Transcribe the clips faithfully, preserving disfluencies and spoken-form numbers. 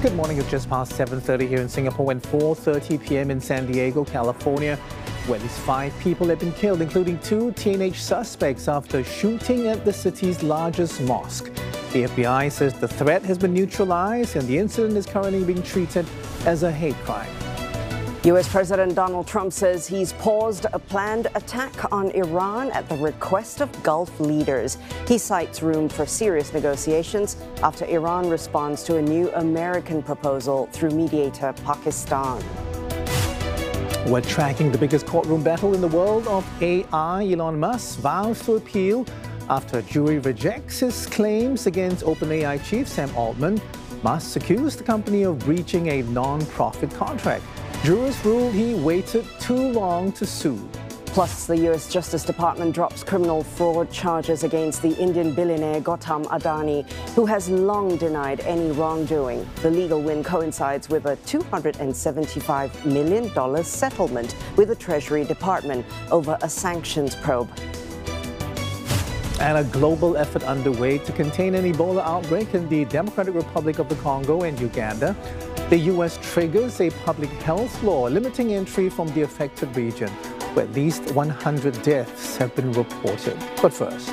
Good morning. It's just past seven thirty here in Singapore and four thirty p m in San Diego, California, where at least five people have been killed, including two teenage suspects after shooting at the city's largest mosque. The F B I says the threat has been neutralized and the incident is currently being treated as a hate crime. U S President Donald Trump says he's paused a planned attack on Iran at the request of Gulf leaders. He cites room for serious negotiations after Iran responds to a new American proposal through mediator Pakistan. We're tracking the biggest courtroom battle in the world of A I. Elon Musk vows to appeal after a jury rejects his claims against OpenAI chief Sam Altman. Musk accused the company of breaching a non-profit contract. Jurors ruled he waited too long to sue. Plus, the U S Justice Department drops criminal fraud charges against the Indian billionaire Gautam Adani, who has long denied any wrongdoing. The legal win coincides with a two hundred seventy-five million dollars settlement with the Treasury Department over a sanctions probe. And a global effort underway to contain an Ebola outbreak in the Democratic Republic of the Congo and Uganda. The U S triggers a public health law limiting entry from the affected region, where at least one hundred deaths have been reported. But first,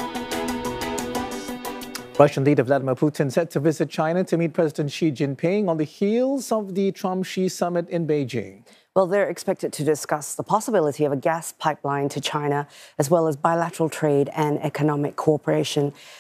Russian leader Vladimir Putin set to visit China to meet President Xi Jinping on the heels of the Trump-Xi summit in Beijing. Well, they're expected to discuss the possibility of a gas pipeline to China, as well as bilateral trade and economic cooperation.